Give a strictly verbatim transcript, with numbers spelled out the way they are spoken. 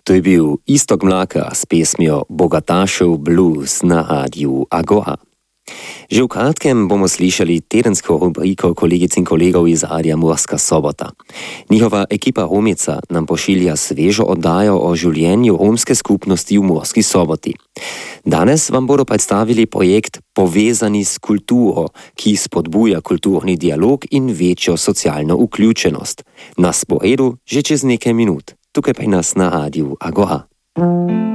To je bil Iztok Mlaka s pesmijo Bogatašev blues na radiu Agora. Že v kratkem bomo slišali tedensko rubriko kolegic in kolegov iz radia Murska Sobota. Njihova ekipa Romica nam pošilja svežo oddajo o življenju romske skupnosti v Murski Soboti. Danes vam bodo predstavili projekt Povezani s kulturo, ki spodbuja kulturni dialog in večjo socialno vključenost. Na sporedu že čez nekaj minut, tukaj pri nas na radiu Agora.